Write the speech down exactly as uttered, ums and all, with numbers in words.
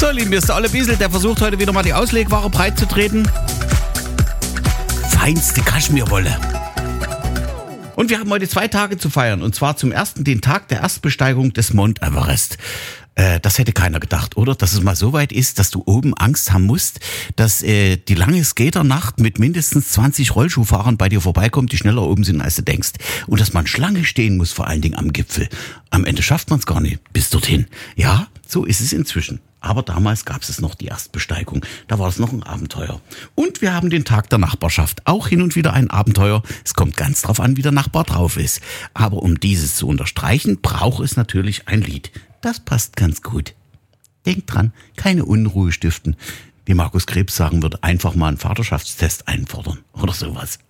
So, lieben, hier ist der Olle Biesel, der versucht heute wieder mal die Auslegware breit zu treten. Feinste Kaschmirwolle. Und wir haben heute zwei Tage zu feiern. Und zwar zum ersten den Tag der Erstbesteigung des Mount Everest. Äh, das hätte keiner gedacht, oder? Dass es mal so weit ist, dass du oben Angst haben musst, dass äh, die lange Skaternacht mit mindestens zwanzig Rollschuhfahrern bei dir vorbeikommt, die schneller oben sind, als du denkst. Und dass man Schlange stehen muss, vor allen Dingen am Gipfel. Am Ende schafft man es gar nicht bis dorthin. Ja, so ist es inzwischen. Aber damals gab es noch die Erstbesteigung. Da war es noch ein Abenteuer. Und wir haben den Tag der Nachbarschaft. Auch hin und wieder ein Abenteuer. Es kommt ganz drauf an, wie der Nachbar drauf ist. Aber um dieses zu unterstreichen, braucht es natürlich ein Lied. Das passt ganz gut. Denkt dran, keine Unruhe stiften. Wie Markus Krebs sagen würde, einfach mal einen Vaterschaftstest einfordern. Oder sowas.